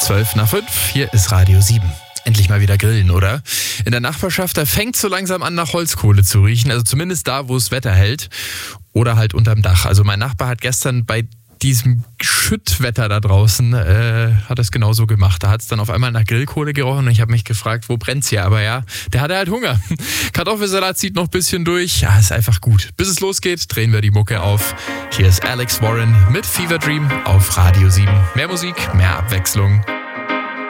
12:05, hier ist Radio 7. Endlich mal wieder grillen, oder? In der Nachbarschaft, da fängt so langsam an nach Holzkohle zu riechen, also zumindest da, wo es Wetter hält oder halt unterm Dach. Also mein Nachbar hat gestern bei diesem Schüttwetter da draußen, hat es genauso gemacht. Da hat es dann auf einmal nach Grillkohle gerochen und ich habe mich gefragt, wo brennt's hier? Aber ja, der hatte halt Hunger. Kartoffelsalat zieht noch ein bisschen durch. Ja, ist einfach gut. Bis es losgeht, drehen wir die Mucke auf. Hier ist Alex Warren mit Fever Dream auf Radio 7. Mehr Musik, mehr Abwechslung.